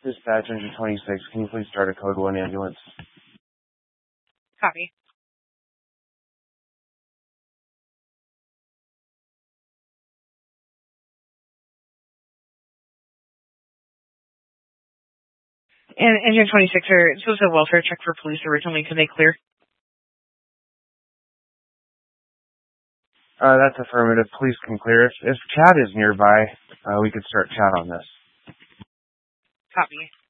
Dispatch Engine 26, can you please start a Code 1 ambulance? Copy. And Engine 26, this was a welfare check for police originally. Can they clear? That's affirmative. Police can clear. If Chad is nearby, we could start Chad on this. Copy.